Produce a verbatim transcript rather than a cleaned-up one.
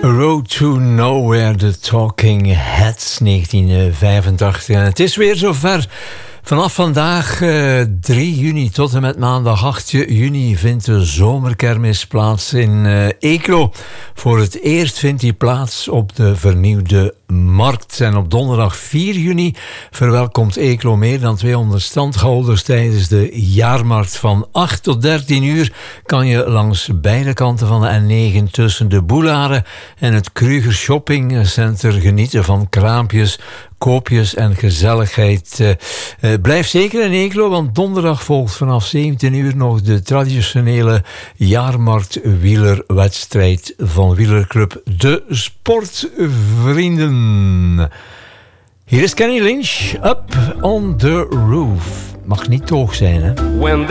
Road to Nowhere, The Talking Heads, negentien vijfentachtig. En het is weer zover. Vanaf vandaag, uh, drie juni tot en met maandag acht juni, vindt de zomerkermis plaats in uh, Eeklo. Voor het eerst vindt die plaats op de vernieuwde markt. En op donderdag vier juni verwelkomt Eeklo meer dan tweehonderd standhouders tijdens de jaarmarkt. Van acht tot dertien uur kan je langs beide kanten van de N negen tussen de Boularen en het Kruger Shopping Center genieten van kraampjes, koopjes en gezelligheid. Uh, uh, blijf zeker in Eeklo, want donderdag volgt vanaf zeventien uur nog de traditionele jaarmarkt-wielerwedstrijd van wielerclub De Sportvrienden. Hier is Kenny Lynch, Up on the Roof. Mag niet te hoog zijn, hè? When